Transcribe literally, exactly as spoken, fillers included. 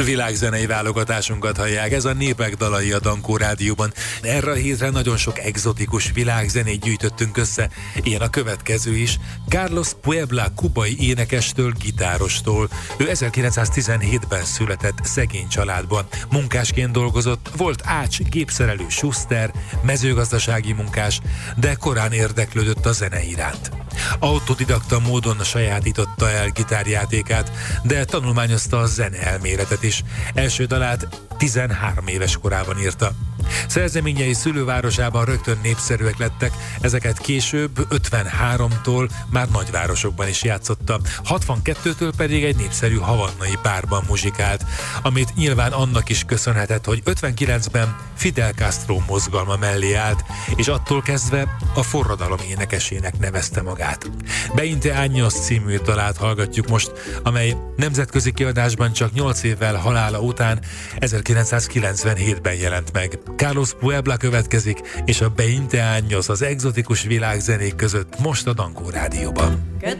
Világzenei válogatásunkat hallják, ez a Népek dalai a Dankó Rádióban. Erre a hétre nagyon sok egzotikus világzenét gyűjtöttünk össze, ilyen a következő is. Carlos Puebla kubai énekestől, gitárostól. Ő ezerkilencszáztizenhétben született szegény családban. Munkásként dolgozott, volt ács, gépszerelő, suszter, mezőgazdasági munkás, de korán érdeklődött a zene iránt. Autodidakta módon sajátította el gitárjátékát, de tanulmányozta a zeneelméletet is. Első dalát tizenhárom éves korában írta. Szerzeményei szülővárosában rögtön népszerűek lettek, ezeket később ötvenháromtól már nagyvárosokban is játszotta, hatvankettőtől pedig egy népszerű havannai párban muzsikált, amit nyilván annak is köszönhetett, hogy ötvenkilencben Fidel Castro mozgalma mellé állt, és attól kezdve a forradalom énekesének nevezte magát. Beinte Años című dalát hallgatjuk most, amely nemzetközi kiadásban csak nyolc évvel halála után ezerkilencszázkilencvenhétben jelent meg. Carlos Puebla következik, és a Beinte Años az egzotikus világzenék között most a Dankó Rádióban. Que